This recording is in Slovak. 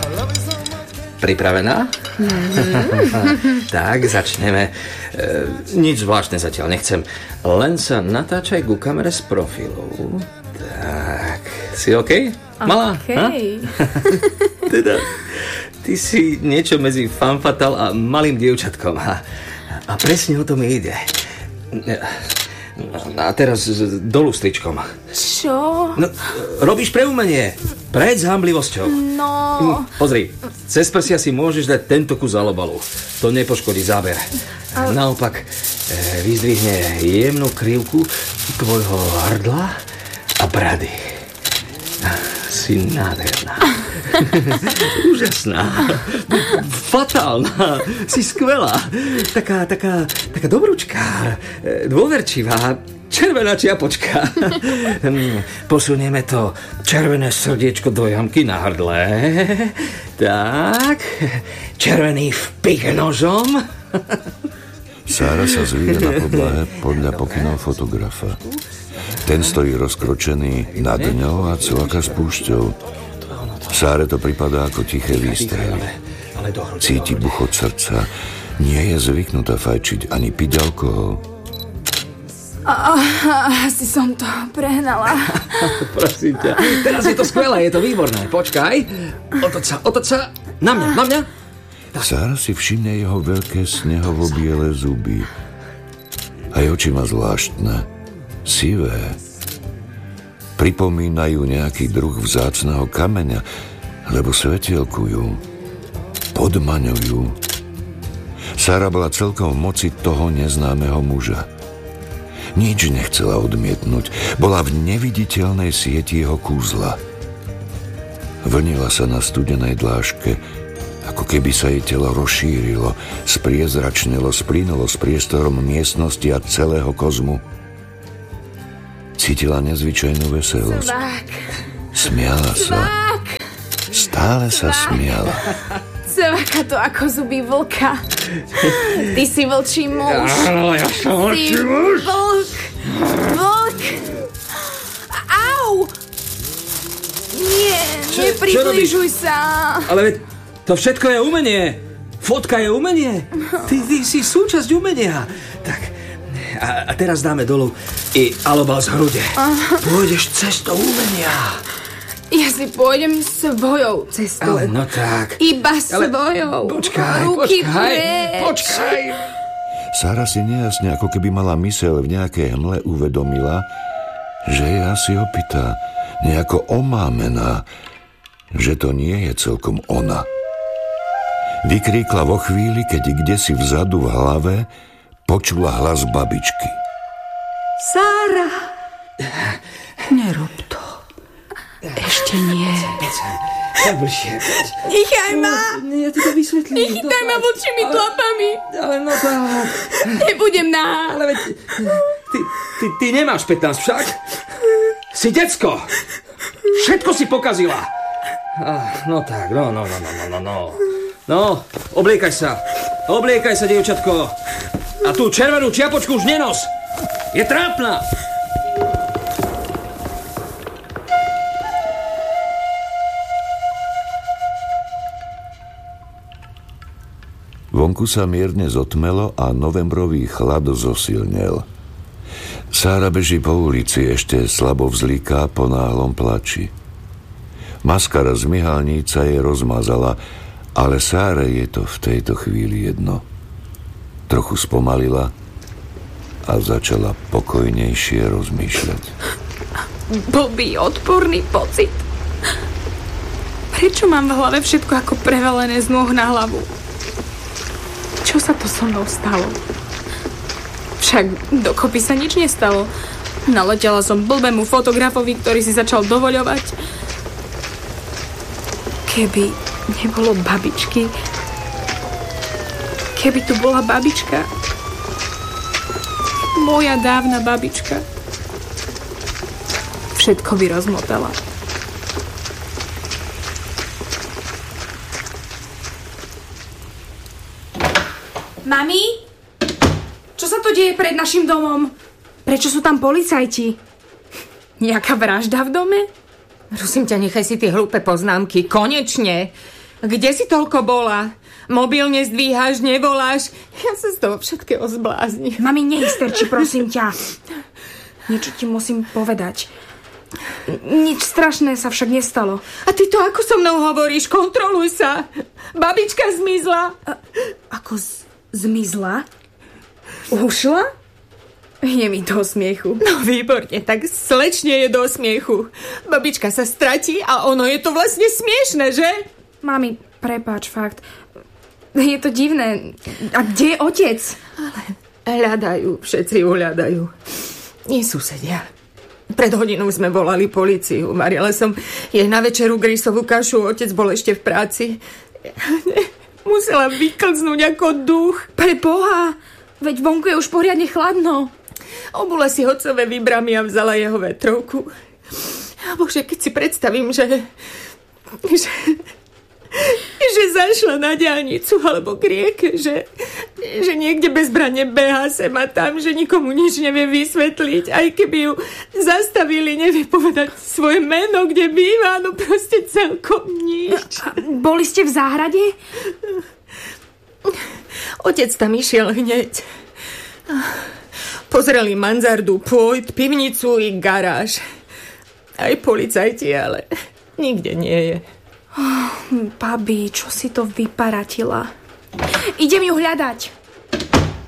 Pripravená? Tak, začneme. Nič zvláštne zatiaľ nechcem. Len sa natáčaj ku kamere z profilu. Tak, si OK? Malá? OK. Teda, ty si niečo medzi femme fatale a malým dievčatkom. A presne o tom ide. A teraz dolu s tričkom. Čo? No, robíš pre umenie. Pred zámblivosťou. No. Pozri, cez prsia si môžeš dať tento kus alobalu. To nepoškodí záber. Naopak, vyzdvihne jemnú krivku tvojho hrdla a brady. Si nádherná. Úžasná. Fatálna. Si skvelá. Taká dobrúčka. Dôverčivá. Červená čiapočka. Posunieme to červené srdiečko do jamky na hrdle. Tak. Červený vpich nožom. Sára sa zvíja na podlahe podľa pokynov fotografa. Ten stojí rozkročený nad ňou a cvaka s púšťou. Sáre to pripadá ako tiché výstrely. Cíti buchot srdca. Nie je zvyknutá fajčiť ani piť alkohol. Asi som to prehnala. Prosím ťa. Teraz je to skvelé, je to výborné. Počkaj. Otoč sa. Na mňa. Sára si všimne jeho veľké snehovo-biele zuby. Aj oči má zvláštne. Sivé. Pripomínajú nejaký druh vzácneho kameňa, lebo svetielkujú, podmaňujú. Sára bola celkom v moci toho neznámeho muža. Nič nechcela odmietnúť, bola v neviditeľnej sieti jeho kúzla. Vlnila sa na studenej dláške, ako keby sa jej telo rozšírilo, spriezračnilo, splynulo s priestorom miestnosti a celého kozmu. Cítila nezvyčajnú veselosť. Smiala sa. Stále sa smiala. Cvaka to ako zuby vlka. Ty si vlčí muž. Áno, ja som vlčí muž. Vlk. Au! Nie, nepriblížuj sa. Ale to všetko je umenie. Fotka je umenie. Ty si súčasť umenia. Tak. A teraz dáme dolu i alobal z hrude. Pôjdeš cestou umenia. Ja si pôjdem svojou cestou. Ale no tak. Iba svojou. Počkaj. Sára si nejasne, ako keby mala myseľ v nejakej hmle, uvedomila, že je asi opitá, nejako omámená, že to nie je celkom ona. Vykríkla vo chvíli, keď kdesi vzadu v hlave počula hlas babičky. Sára! Nerob to. Ešte nie. Tak bližšie. Nechaj ma! Ja ti to vysvetlím. Nechytaj ma vlčími tlapami. Ale no tak. Nebudem nahá. Ale veď, ty nemáš 15 však? Si decko. Všetko si pokazila. No tak, no. No, obliekaj sa. Obliekaj sa, dievčatko. A tú červenú čiapočku už nenos. Je trápna. Vonku sa mierne zotmelo a novembrový chlad zosilnel. Sára beží po ulici, ešte slabo vzliká po náhlom plači. Maskara z myhalníca jej rozmazala, ale Sáre je to v tejto chvíli jedno. Trochu spomalila a začala pokojnejšie rozmýšľať. Blbý, odporný pocit. Prečo mám v hlave všetko ako prevalené z nôh na hlavu? Čo sa to so mnou stalo? Však dokopy sa nič nestalo. Naletela som blbému fotografovi, ktorý si začal dovoľovať. Keby nebolo babičky... Keby tu bola babička. Moja dávna babička. Všetko by rozmotala. Mami? Čo sa to deje pred našim domom? Prečo sú tam policajti? Nejaká vražda v dome? Prosím ťa, nechaj si tie hlúpe poznámky. Konečne. Kde si toľko bola? Mobil nezdvíhaš, nevoláš. Ja sa z toho všetkého zblázním. Mami, nehysterči, prosím ťa. Niečo ti musím povedať. Nič strašné sa však nestalo. A ty to ako so mnou hovoríš? Kontroluj sa. Babička zmizla. Ako zmizla? Ušla? Je mi do smiechu. No výborne, tak slečne je do smiechu. Babička sa stratí a ono je to vlastne smiešne, že? Mami, prepáč, fakt. Je to divné. A kde je otec? Hľadajú, všetci ju hľadajú. Nie susedia. Pred hodinou sme volali políciu. Varila som jej na večeru grisovú kašu, otec bol ešte v práci. Musela vyklznúť ako duch. Pre Boha, veď vonku je už poriadne chladno. Obula si otcové výbramy a vzala jeho vetrovku. A bože, keď si predstavím, že zašla na diaľnicu alebo k rieke, že niekde bezbranne behá sem a tam, že nikomu nič nevie vysvetliť. Aj keby ju zastavili, nevie povedať svoje meno, kde býva, no proste celkom nič. Boli ste v záhrade? Otec tam išiel hneď. Pozreli mansardu, pôjt, pivnicu i garáž. Aj policajti, ale nikde nie je. Babi, čo si to vyparatila? Idem ju hľadať.